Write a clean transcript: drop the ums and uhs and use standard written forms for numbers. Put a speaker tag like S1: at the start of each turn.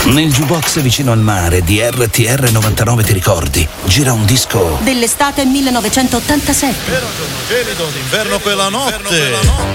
S1: Nel jukebox vicino al mare di RTR 99, ti ricordi? Gira un disco
S2: dell'estate 1987.
S3: Era un giorno gelido d'inverno quella notte.